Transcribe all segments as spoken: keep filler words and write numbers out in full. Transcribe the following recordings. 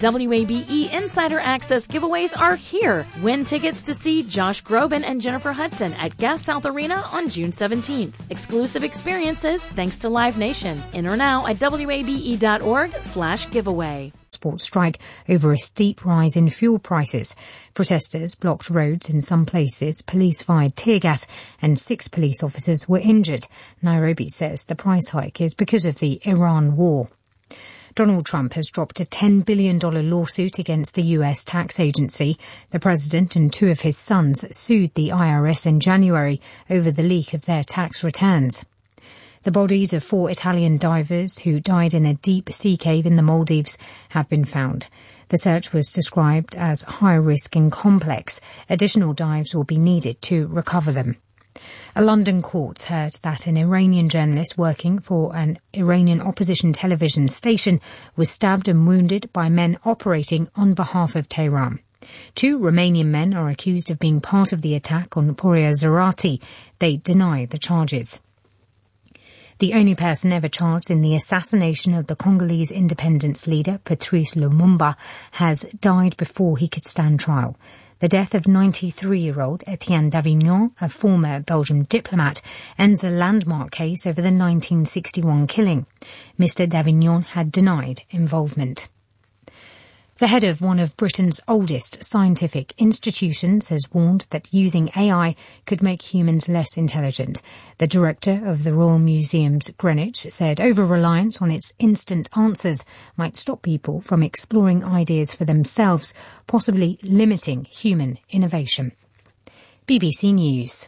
W A B E Insider Access giveaways are here. Win tickets to see Josh Groban and Jennifer Hudson at Gas South Arena on June seventeenth. Exclusive experiences thanks to Live Nation. Enter now at W A B E dot org slash giveaway. Sports strike over a steep rise in fuel prices. Protesters blocked roads in some places, police fired tear gas, and six police officers were injured. Nairobi says the price hike is because of the Iran war. Donald Trump has dropped a ten billion dollars lawsuit against the U S tax agency. The president and two of his sons sued the I R S in January over the leak of their tax returns. The bodies of four Italian divers who died in a deep sea cave in the Maldives have been found. The search was described as high risk and complex. Additional dives will be needed to recover them. A London court heard that an Iranian journalist working for an Iranian opposition television station was stabbed and wounded by men operating on behalf of Tehran. Two Romanian men are accused of being part of the attack on Pouria Zarati. They deny the charges. The only person ever charged in the assassination of the Congolese independence leader, Patrice Lumumba, has died before he could stand trial. The death of ninety-three-year-old Etienne Davignon, a former Belgian diplomat, ends the landmark case over the nineteen sixty-one killing. Mister Davignon had denied involvement. The head of one of Britain's oldest scientific institutions has warned that using A I could make humans less intelligent. The director of the Royal Museums Greenwich said over-reliance on its instant answers might stop people from exploring ideas for themselves, possibly limiting human innovation. B B C News.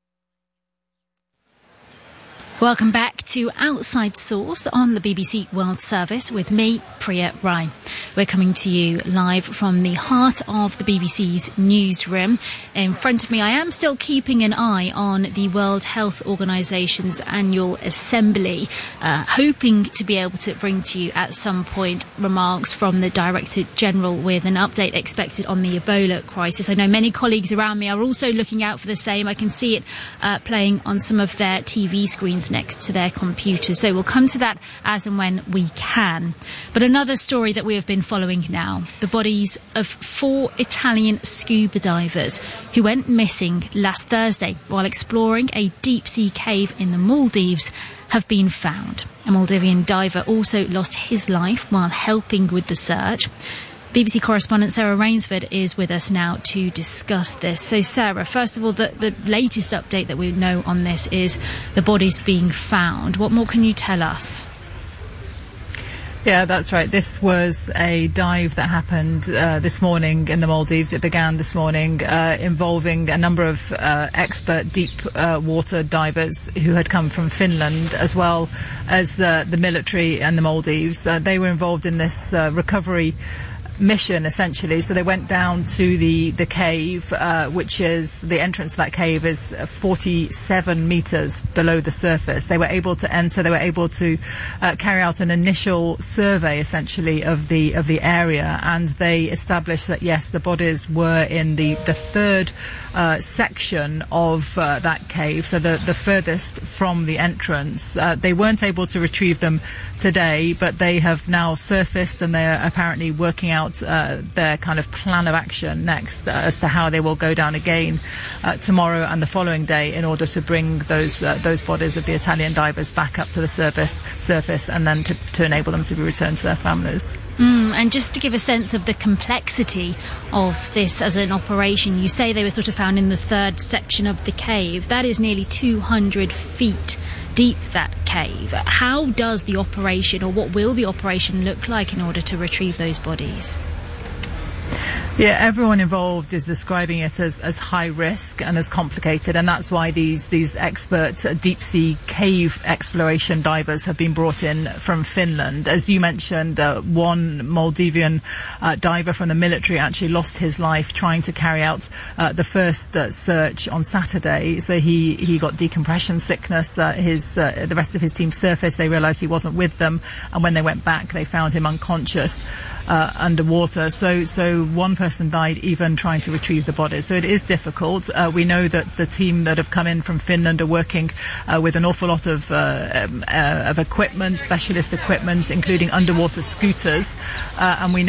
Welcome back to Outside Source on the B B C World Service with me, Priya Rai. We're coming to you live from the heart of the B B C's newsroom. In front of me, I am still keeping an eye on the World Health Organisation's annual assembly, uh, hoping to be able to bring to you at some point remarks from the Director General with an update expected on the Ebola crisis. I know many colleagues around me are also looking out for the same. I can see it uh, playing on some of their T V screens next to their computers. So we'll come to that as and when we can. But another story that we have been following now, the bodies of four Italian scuba divers who went missing last Thursday while exploring a deep sea cave in the Maldives have been found. A Maldivian diver also lost his life while helping with the search. B B C correspondent Sarah Rainsford is with us now to discuss this. So, Sarah, first of all, the, the latest update that we know on this is the bodies being found. What more can you tell us? Yeah, that's right. This was a dive that happened uh, this morning in the Maldives. It began this morning uh, involving a number of uh, expert deep uh, water divers who had come from Finland, as well as the, the military and the Maldives. Uh, they were involved in this uh, recovery mission, essentially. So they went down to the the cave, uh, which is the entrance to that cave is forty-seven meters below the surface. They were able to enter. They were able to uh, carry out an initial survey, essentially, of the of the area, and they established that yes, the bodies were in the the third uh, section of uh, that cave, so the the furthest from the entrance. Uh, they weren't able to retrieve them today, but they have now surfaced, and they are apparently working out Uh, their kind of plan of action next uh, as to how they will go down again uh, tomorrow and the following day in order to bring those uh, those bodies of the Italian divers back up to the surface surface and then to, to enable them to be returned to their families. Mm, and just to give a sense of the complexity of this as an operation, you say they were sort of found in the third section of the cave. That is nearly two hundred feet deep, that cave. How does the operation, or what will the operation look like in order to retrieve those bodies? Yeah, everyone involved is describing it as, as high risk and as complicated, and that's why these these expert uh, deep sea cave exploration divers have been brought in from Finland. As you mentioned, uh, one Maldivian uh, diver from the military actually lost his life trying to carry out uh, the first uh, search on Saturday. So he, he got decompression sickness. Uh, his uh, the rest of his team surfaced. They realised he wasn't with them, and when they went back, they found him unconscious uh, underwater. So so one person person died even trying to retrieve the bodies. So it is difficult. Uh, we know that the team that have come in from Finland are working uh, with an awful lot of, uh, um, uh, of equipment, specialist equipment, including underwater scooters, uh, and we know